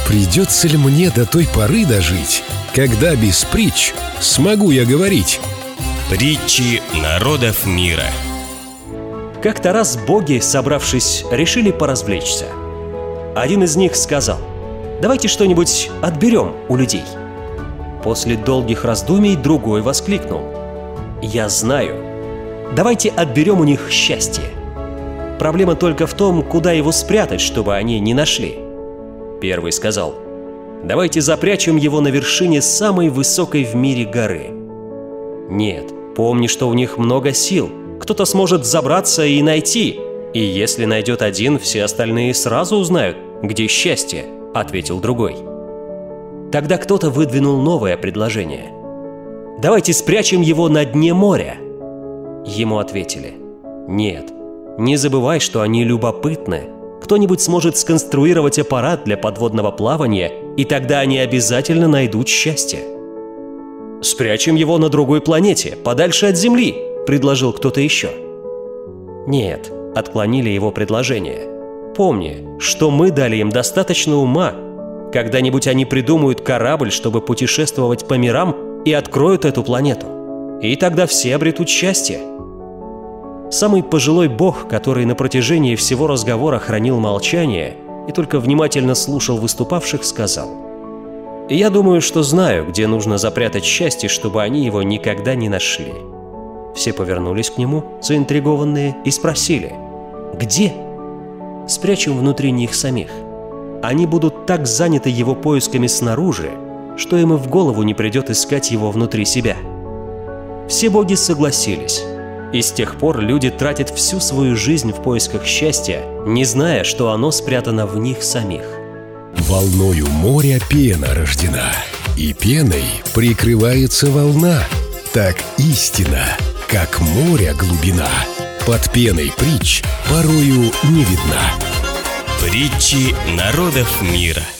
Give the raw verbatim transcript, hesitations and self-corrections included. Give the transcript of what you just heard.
Придется ли мне до той поры дожить, когда без притч смогу я говорить? Притчи народов мира. Как-то раз боги, собравшись, решили поразвлечься. Один из них сказал: «Давайте что-нибудь отберем у людей». После долгих раздумий другой воскликнул: «Я знаю. Давайте отберем у них счастье. Проблема только в том, куда его спрятать, чтобы они не нашли». Первый сказал: «Давайте запрячем его на вершине самой высокой в мире горы». «Нет, помни, что у них много сил. Кто-то сможет забраться и найти. И если найдет один, все остальные сразу узнают, где счастье», — ответил другой. Тогда кто-то выдвинул новое предложение: «Давайте спрячем его на дне моря». Ему ответили: «Нет, не забывай, что они любопытны. Кто-нибудь сможет сконструировать аппарат для подводного плавания, и тогда они обязательно найдут счастье». «Спрячем его на другой планете, подальше от Земли», — предложил кто-то еще. «Нет», — отклонили его предложение. «Помни, что мы дали им достаточно ума. Когда-нибудь они придумают корабль, чтобы путешествовать по мирам, и откроют эту планету. И тогда все обретут счастье». Самый пожилой бог, который на протяжении всего разговора хранил молчание и только внимательно слушал выступавших, сказал: «Я думаю, что знаю, где нужно запрятать счастье, чтобы они его никогда не нашли». Все повернулись к нему, заинтригованные, и спросили: «Где?» «Спрячем внутри них самих. Они будут так заняты его поисками снаружи, что им и в голову не придет искать его внутри себя». Все боги согласились. И с тех пор люди тратят всю свою жизнь в поисках счастья, не зная, что оно спрятано в них самих. Волною моря пена рождена, и пеной прикрывается волна. Так истина, как моря глубина, под пеной притч порою не видна. Притчи народов мира.